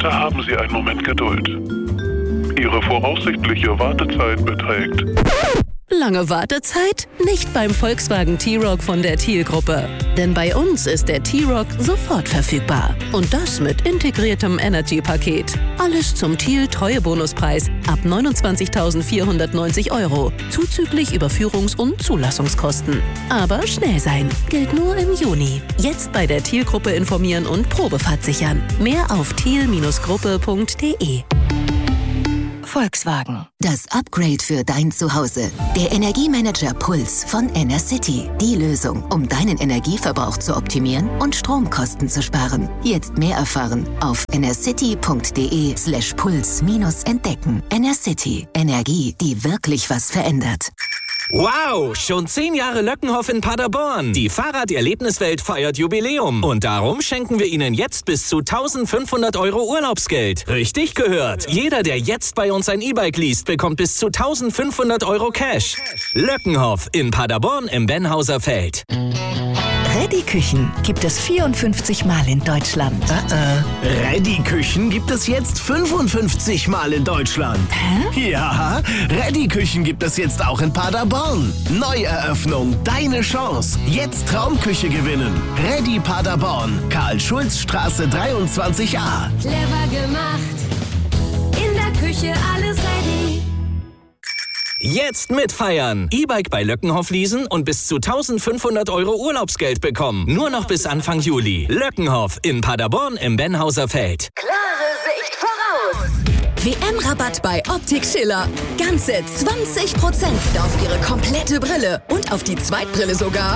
Bitte haben Sie einen Moment Geduld. Ihre voraussichtliche Wartezeit beträgt... Lange Wartezeit? Nicht beim Volkswagen T-Roc von der Thiel-Gruppe. Denn bei uns ist der T-Roc sofort verfügbar. Und das mit integriertem Energy-Paket. Alles zum Thiel-Treuebonuspreis ab 29.490 €, zuzüglich Überführungs- und Zulassungskosten. Aber schnell sein, gilt nur im Juni. Jetzt bei der Thiel-Gruppe informieren und Probefahrt sichern. Mehr auf thiel-gruppe.de. Volkswagen. Das Upgrade für dein Zuhause. Der Energiemanager Puls von Enercity. Die Lösung, um deinen Energieverbrauch zu optimieren und Stromkosten zu sparen. Jetzt mehr erfahren auf enercity.de/puls-entdecken. Enercity. Energie, die wirklich was verändert. Wow, schon 10 Jahre Löckenhof in Paderborn. Die Fahrraderlebniswelt feiert Jubiläum. Und darum schenken wir Ihnen jetzt bis zu 1.500 € Urlaubsgeld. Richtig gehört. Jeder, der jetzt bei uns ein E-Bike liest, bekommt bis zu 1.500 € Cash. Löckenhof in Paderborn im Benhauser Feld. Reddy Küchen gibt es 54 Mal in Deutschland. Reddy Küchen gibt es jetzt 55 Mal in Deutschland. Hä? Ja, Reddy Küchen gibt es jetzt auch in Paderborn. Neueröffnung, deine Chance. Jetzt Traumküche gewinnen. Reddy Paderborn, Karl-Schulz-Straße 23a. Clever gemacht, in der Küche alles ready. Jetzt mitfeiern. E-Bike bei Löckenhof leasen und bis zu 1.500 € Urlaubsgeld bekommen. Nur noch bis Anfang Juli. Löckenhof in Paderborn im Benhauser Feld. Klare Sicht voraus. WM-Rabatt bei Optik Schiller. Ganze 20% auf Ihre komplette Brille. Und auf die Zweitbrille sogar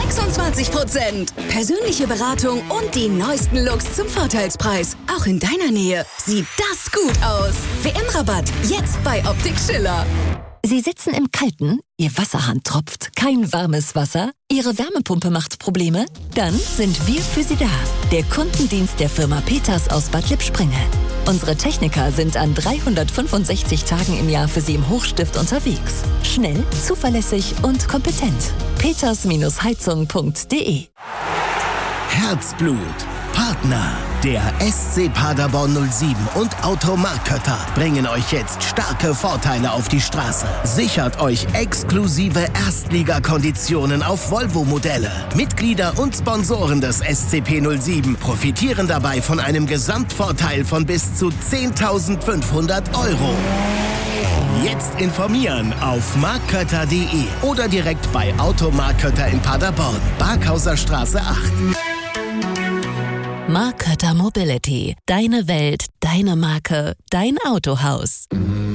26%. Persönliche Beratung und die neuesten Looks zum Vorteilspreis. Auch in deiner Nähe sieht das gut aus. WM-Rabatt jetzt bei Optik Schiller. Sie sitzen im Kalten, Ihr Wasserhahn tropft, kein warmes Wasser, Ihre Wärmepumpe macht Probleme? Dann sind wir für Sie da. Der Kundendienst der Firma Peters aus Bad Lippspringe. Unsere Techniker sind an 365 Tagen im Jahr für Sie im Hochstift unterwegs. Schnell, zuverlässig und kompetent. peters-heizung.de. Herzblut. Partner. Der SC Paderborn 07 und Automarkötter bringen euch jetzt starke Vorteile auf die Straße. Sichert euch exklusive Erstligakonditionen auf Volvo-Modelle. Mitglieder und Sponsoren des SCP 07 profitieren dabei von einem Gesamtvorteil von bis zu 10.500 €. Jetzt informieren auf markötter.de oder direkt bei Automarkötter in Paderborn, Barkhauser Straße 8. Markötter Mobility. Deine Welt, deine Marke, dein Autohaus.